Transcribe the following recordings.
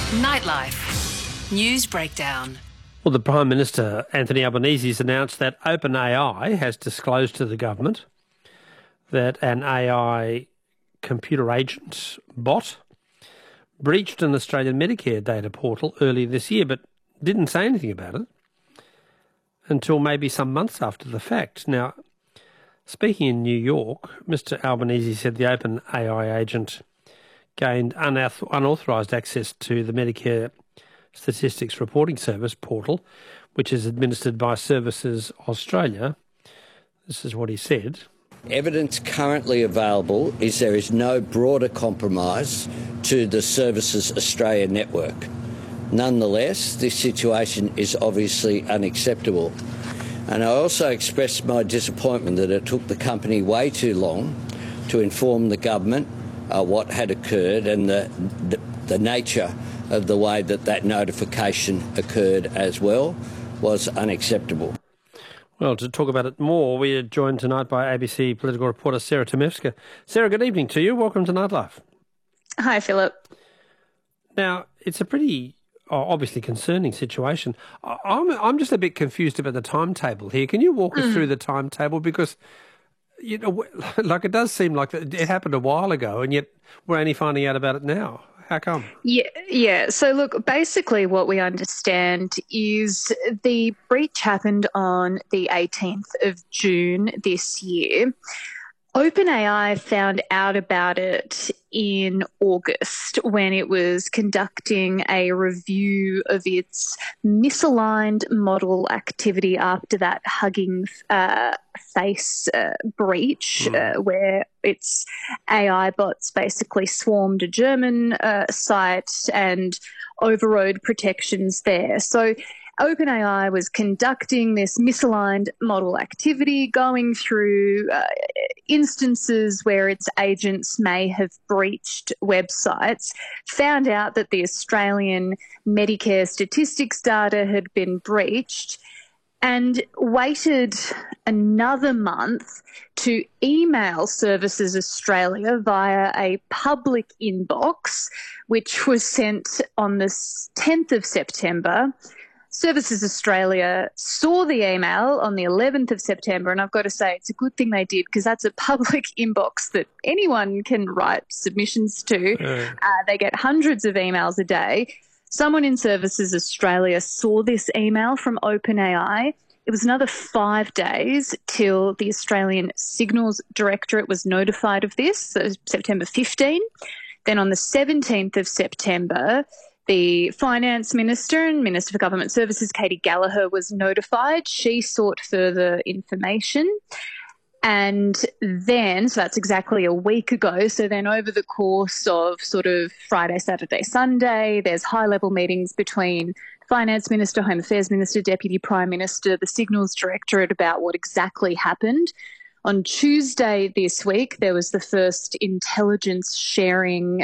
Nightlife. News breakdown. Well, the Prime Minister, Anthony Albanese, has announced that OpenAI has disclosed to the government that an AI computer agent bot breached an Australian Medicare data portal earlier this year, but didn't say anything about it until maybe some months after the fact. Now, speaking in New York, Mr Albanese said the OpenAI agent gained unauthorised access to the Medicare Statistics Reporting Service portal, which is administered by Services Australia. This is what he said. Evidence currently available is there is no broader compromise to the Services Australia network. Nonetheless, this situation is obviously unacceptable. And I also expressed my disappointment that it took the company way too long to inform the government what had occurred and the nature of the way that notification occurred as well was unacceptable. Well, to talk about it more, we are joined tonight by ABC political reporter Sarah Tomevska. Sarah, good evening to you. Welcome to Nightlife. Hi, Philip. Now, it's a pretty obviously concerning situation. I'm just a bit confused about the timetable here. Can you walk us through the timetable? Because, you know, like it does seem like it happened a while ago, and yet we're only finding out about it now. How come? Yeah. So, look, basically what we understand is the breach happened on the 18th of June this year. OpenAI found out about it in August when it was conducting a review of its misaligned model activity after that Hugging Face breach, where its AI bots basically swarmed a German site and overrode protections there. So OpenAI was conducting this misaligned model activity, going through instances where its agents may have breached websites, found out that the Australian Medicare statistics data had been breached, and waited another month to email Services Australia via a public inbox, which was sent on the 10th of September. Services Australia saw the email on the 11th of September, and I've got to say it's a good thing they did because that's a public inbox that anyone can write submissions to. They get hundreds of emails a day. Someone in Services Australia saw this email from OpenAI. It was another 5 days till the Australian Signals Directorate was notified of this, so September 15. Then on the 17th of September, the Finance Minister and Minister for Government Services, Katie Gallagher, was notified. She sought further information. And then, so that's exactly a week ago, so then over the course of sort of Friday, Saturday, Sunday, there's high-level meetings between Finance Minister, Home Affairs Minister, Deputy Prime Minister, the Signals Directorate about what exactly happened. On Tuesday this week, there was the first intelligence sharing,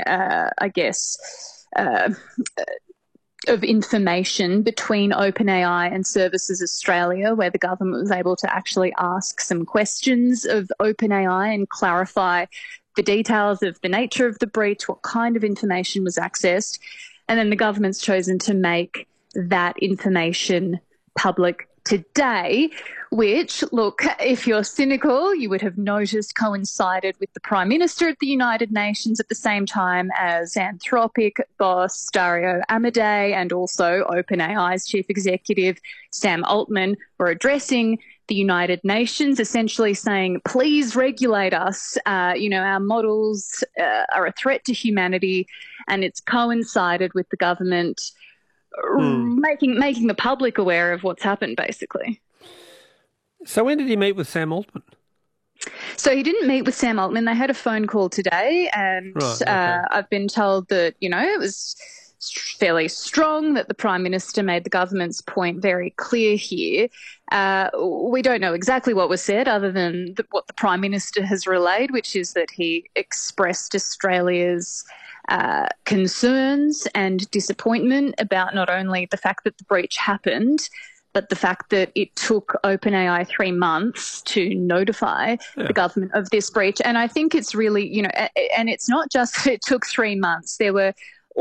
of information between OpenAI and Services Australia, where the government was able to actually ask some questions of OpenAI and clarify the details of the nature of the breach, what kind of information was accessed, and then the government's chosen to make that information public today, which, look, if you're cynical, you would have noticed coincided with the Prime Minister at the United Nations at the same time as Anthropic boss Dario Amodei and also OpenAI's chief executive Sam Altman were addressing the United Nations, essentially saying, please regulate us. Our models are a threat to humanity, and it's coincided with the government making the public aware of what's happened, basically. So when did he meet with Sam Altman? So he didn't meet with Sam Altman. They had a phone call today, and I've been told that, it was fairly strong, that the Prime Minister made the government's point very clear here. We don't know exactly what was said other than what the Prime Minister has relayed, which is that he expressed Australia's concerns and disappointment about not only the fact that the breach happened, but the fact that it took OpenAI 3 months to notify the government of this breach. And I think it's really, and it's not just that it took 3 months. There were